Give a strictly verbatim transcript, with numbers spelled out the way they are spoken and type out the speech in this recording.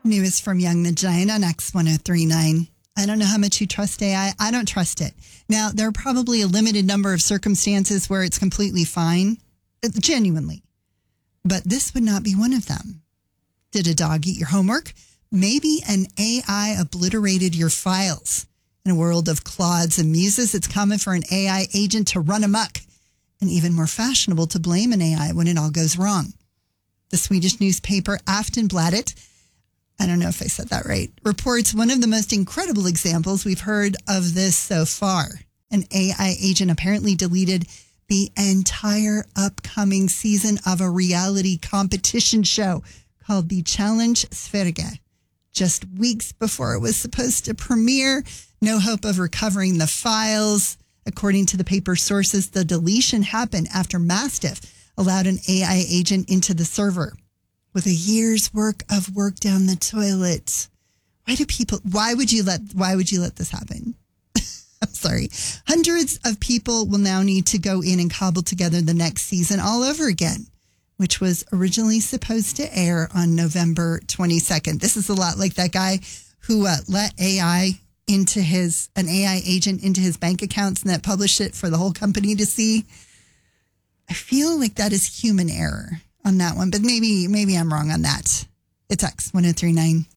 News from Young the Giant on X one oh three point nine. I don't know how much you trust A I. I don't trust it. Now, there are probably a limited number of circumstances where it's completely fine, genuinely. But this would not be one of them. Did a dog eat your homework? Maybe an A I obliterated your files. In a world of Claudes and Muses, it's common for an A I agent to run amok, and even more fashionable to blame an A I when it all goes wrong. The Swedish newspaper Aftonbladet, I don't know if I said that right, reports one of the most incredible examples we've heard of this so far. An A I agent apparently deleted the entire upcoming season of a reality competition show called the Challenge Sverige. Just weeks before it was supposed to premiere, no hope of recovering the files. According to the paper sources, the deletion happened after Mastiff allowed an A I agent into the server with a year's work of work down the toilet. Why do people, why would you let, why would you let this happen? I'm sorry. Hundreds of people will now need to go in and cobble together the next season all over again, which was originally supposed to air on November twenty-second. This is a lot like that guy who uh, let A I into his, an A I agent into his bank accounts and that published it for the whole company to see. I feel like that is human error on that one, but maybe, maybe I'm wrong on that. It's X one oh three point nine.